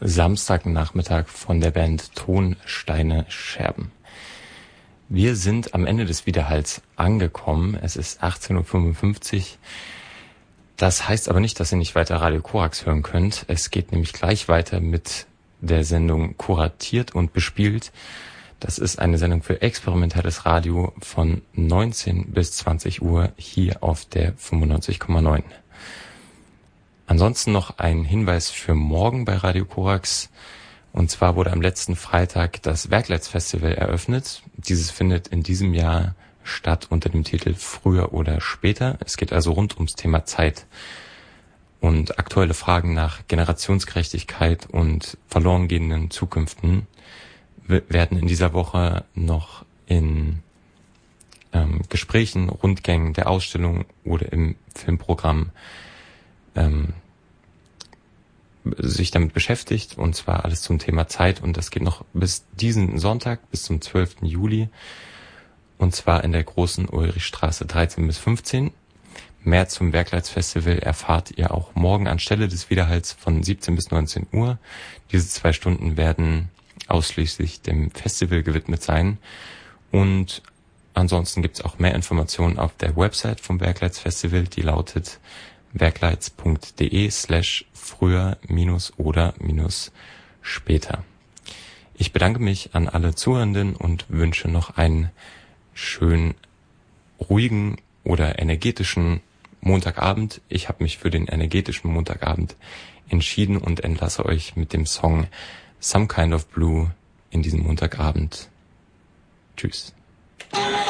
Samstagnachmittag von der Band Tonsteine Scherben. Wir sind am Ende des Widerhalls angekommen. Es ist 18.55 Uhr. Das heißt aber nicht, dass ihr nicht weiter Radio Korax hören könnt. Es geht nämlich gleich weiter mit der Sendung Kuratiert und bespielt. Das ist eine Sendung für experimentelles Radio von 19 bis 20 Uhr hier auf der 95,9. Ansonsten noch ein Hinweis für morgen bei Radio Korax. Und zwar wurde am letzten Freitag das Werkleitz-Festival eröffnet. Dieses findet in diesem Jahr statt unter dem Titel Früher oder später. Es geht also rund ums Thema Zeit. Und aktuelle Fragen nach Generationsgerechtigkeit und verloren gehenden Zukünften werden in dieser Woche noch in Gesprächen, Rundgängen der Ausstellung oder im Filmprogramm sich damit beschäftigt, und zwar alles zum Thema Zeit, und das geht noch bis diesen Sonntag, bis zum 12. Juli, und zwar in der großen Ulrichstraße 13 bis 15. Mehr zum Werkleitz-Festival erfahrt ihr auch morgen anstelle des Widerhalls von 17 bis 19 Uhr. Diese 2 Stunden werden ausschließlich dem Festival gewidmet sein, und ansonsten gibt's auch mehr Informationen auf der Website vom Werkleitz-Festival, die lautet werkleitz.de/früher-oder-später. Ich bedanke mich an alle Zuhörenden und wünsche noch einen schönen, ruhigen oder energetischen Montagabend. Ich habe mich für den energetischen Montagabend entschieden und entlasse euch mit dem Song Some Kind of Blue in diesem Montagabend. Tschüss.